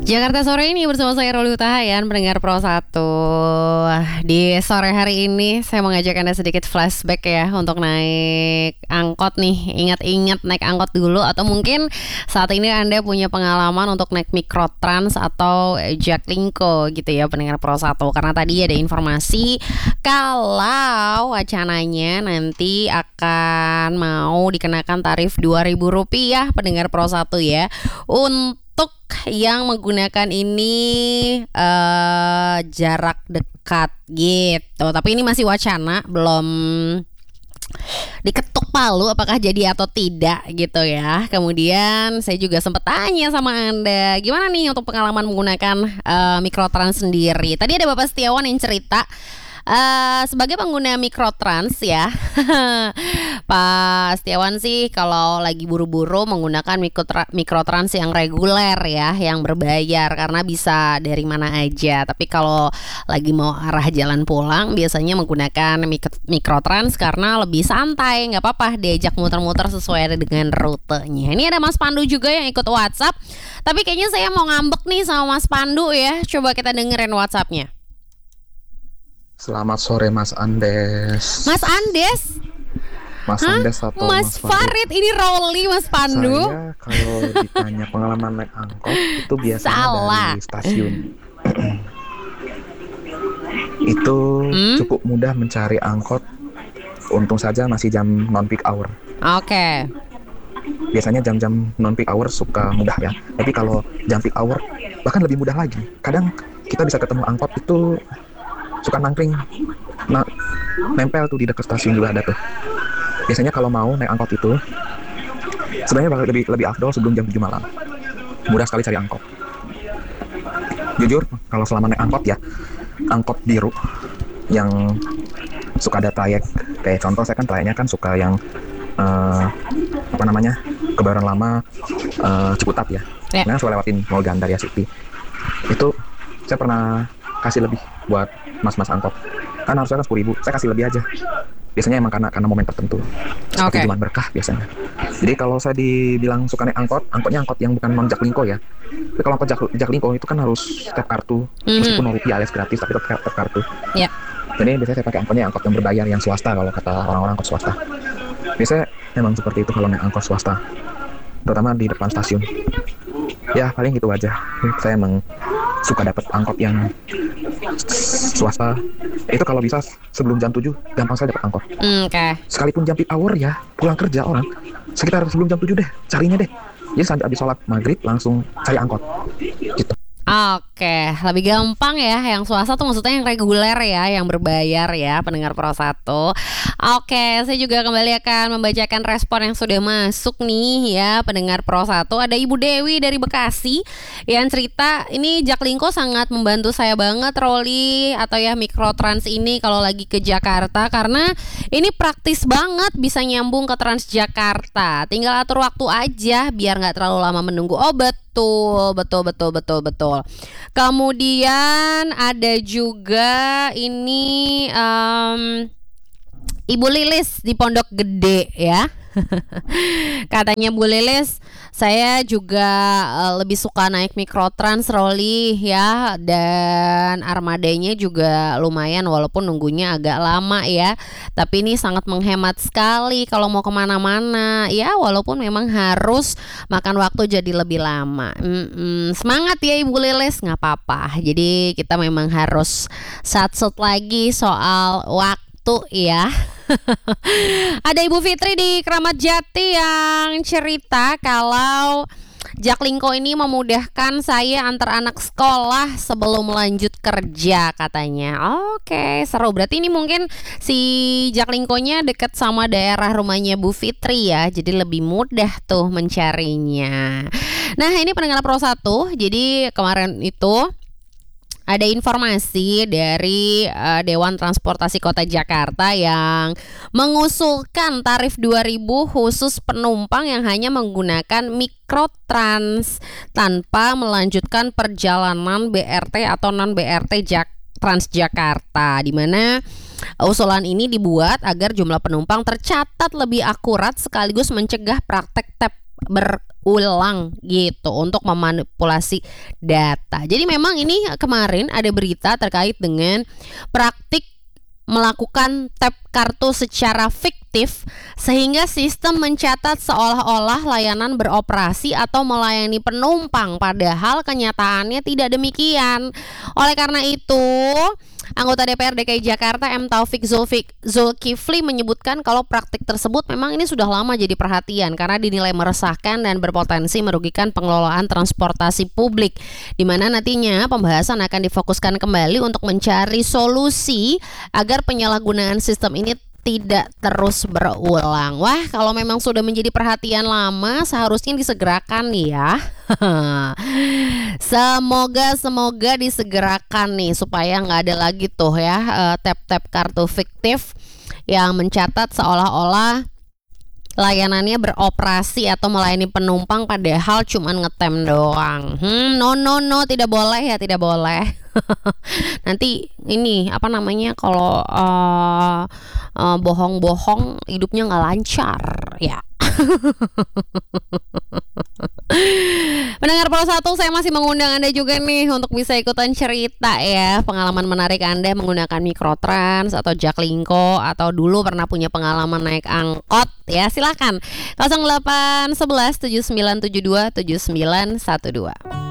Jakarta sore ini bersama saya Roli Utahayan, pendengar Pro 1. Di sore hari ini saya mau ngajak Anda sedikit flashback ya untuk naik angkot nih. Ingat-ingat naik angkot dulu, atau mungkin saat ini Anda punya pengalaman untuk naik Mikrotrans atau Jaklingko gitu ya, pendengar Pro 1. Karena tadi ada informasi kalau wacananya nanti akan mau dikenakan tarif Rp2.000 pendengar Pro 1 ya. Untuk yang menggunakan ini jarak dekat gitu. Tapi ini masih wacana, belum diketuk palu apakah jadi atau tidak gitu ya. Kemudian saya juga sempat tanya sama Anda, gimana nih untuk pengalaman menggunakan Mikrotrans sendiri. Tadi ada Bapak Setiawan yang cerita sebagai pengguna Mikrotrans ya. Pak Setiawan sih kalau lagi buru-buru menggunakan Mikrotrans yang reguler ya, yang berbayar karena bisa dari mana aja. Tapi kalau lagi mau arah jalan pulang biasanya menggunakan Mikrotrans karena lebih santai, nggak apa-apa diajak muter-muter sesuai dengan rutenya. Ini ada Mas Pandu juga yang ikut WhatsApp. Tapi kayaknya saya mau ngambek nih sama Mas Pandu ya. Coba kita dengerin WhatsAppnya. Selamat sore Mas Andes. Mas Andes? Mas Andes atau Mas Mas Farid? Ini Roli Mas Pandu. Saya kalau ditanya pengalaman naik angkot itu biasanya Salah. dari stasiun. Itu cukup mudah mencari angkot. Untung saja masih jam non peak hour. Oke. Biasanya jam-jam non peak hour suka mudah ya. Tapi kalau jam peak hour bahkan lebih mudah lagi. Kadang kita bisa ketemu angkot itu suka nangkring, nempel tuh di dekat stasiun juga ada tuh. Biasanya kalau mau naik angkot itu sebenarnya lebih afdol sebelum jam 7 malam. Mudah sekali cari angkot. Jujur kalau selama naik angkot ya, angkot biru yang suka ada trayek, kayak contoh saya kan trayeknya kan suka yang Kebayoran Lama, Ciputat ya. Nah, suka lewatin Mall Gandaria City. Itu saya pernah kasih lebih buat mas-mas angkot. Kan harusnya kan 10.000, saya kasih lebih aja. Biasanya emang karena momen tertentu. Seperti Jumat Berkah biasanya. Jadi kalau saya dibilang suka naik angkot, angkotnya angkot yang bukan non Jaklingko ya. Tapi kalau angkot Jaklingko itu kan harus tap kartu, meskipun Rp0 alias gratis, tapi tetap tap kartu. Iya. Jadi biasanya saya pakai angkot yang berbayar, yang swasta kalau kata orang-orang angkot swasta. Biasanya memang seperti itu kalau naik angkot swasta, terutama di depan stasiun. Ya paling gitu aja. Saya emang suka dapat angkot yang swasta. Itu kalau bisa sebelum jam 7 gampang saya dapat angkot. Sekalipun jam peak hour ya, pulang kerja orang sekitar sebelum jam 7 deh carinya deh. Jadi sampai habis sholat maghrib langsung cari angkot gitu. Oke, lebih gampang ya. Yang swasta tuh maksudnya yang reguler ya, yang berbayar ya, pendengar Pro 1. Oke, saya juga kembali akan membacakan respon yang sudah masuk nih ya, pendengar Pro 1. Ada Ibu Dewi dari Bekasi yang cerita, ini Jaklingko sangat membantu saya banget, Roli atau ya Mikrotrans ini kalau lagi ke Jakarta, karena ini praktis banget, bisa nyambung ke Transjakarta. Tinggal atur waktu aja biar nggak terlalu lama menunggu. Oh betul. Kemudian ada juga ini Ibu Lilis di Pondok Gede ya. Katanya Bu Lilis, saya juga lebih suka naik Mikrotrans, Roli ya, dan armadanya juga lumayan walaupun nunggunya agak lama ya. Tapi ini sangat menghemat sekali kalau mau kemana-mana ya, walaupun memang harus makan waktu jadi lebih lama. Semangat ya Ibu Lilis, nggak apa-apa. Jadi kita memang harus sat-sat lagi soal waktu ya. Ada Ibu Fitri di Kramat Jati yang cerita kalau Jaklingko ini memudahkan saya antar anak sekolah sebelum lanjut kerja katanya. Oke, seru. Berarti ini mungkin si Jaklingkonya dekat sama daerah rumahnya Bu Fitri ya, jadi lebih mudah tuh mencarinya. Nah ini pendengar Pro 1. Jadi kemarin itu ada informasi dari Dewan Transportasi Kota Jakarta yang mengusulkan tarif 2.000 khusus penumpang yang hanya menggunakan Mikrotrans tanpa melanjutkan perjalanan BRT atau non BRT Transjakarta, di mana usulan ini dibuat agar jumlah penumpang tercatat lebih akurat sekaligus mencegah praktek tap berulang gitu untuk memanipulasi data. Jadi memang ini kemarin ada berita terkait dengan praktik melakukan tap kartu secara fiktif sehingga sistem mencatat seolah-olah layanan beroperasi atau melayani penumpang, padahal kenyataannya tidak demikian. Oleh karena itu, anggota DPR DKI Jakarta M. Taufik Zulkifli menyebutkan kalau praktik tersebut memang ini sudah lama jadi perhatian karena dinilai meresahkan dan berpotensi merugikan pengelolaan transportasi publik, di mana nantinya pembahasan akan difokuskan kembali untuk mencari solusi agar penyalahgunaan sistem ini tidak terus berulang. Wah, kalau memang sudah menjadi perhatian lama, seharusnya disegerakan ya. Semoga disegerakan nih supaya nggak ada lagi tuh ya tap-tap kartu fiktif yang mencatat seolah-olah layanannya beroperasi atau melayani penumpang padahal cuma ngetem doang. No, tidak boleh ya, tidak boleh. Nanti ini apa namanya kalau bohong-bohong hidupnya nggak lancar ya. Pendengar Pro 1, saya masih mengundang Anda juga nih untuk bisa ikutan cerita ya, pengalaman menarik Anda menggunakan Mikrotrans atau Jaklingko atau dulu pernah punya pengalaman naik angkot ya. Silakan 0811 7972 7912.